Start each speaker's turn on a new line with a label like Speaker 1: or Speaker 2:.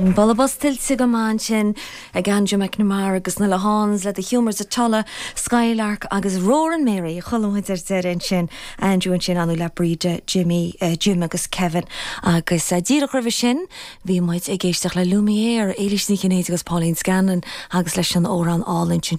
Speaker 1: Balabas tiltte go man sin ag Andrew McNamara agus na le Hans le the humours a tolla Skylark agus Roran Mary cholumhuid derin sin Andrew an sin anú le bríde Jim agus Kevin agus díra chuibh sin bhí muid ag géisteach le Lumiere Éilis ní cinnéad agus Pauline Scanlon agus leis an órán álinn sin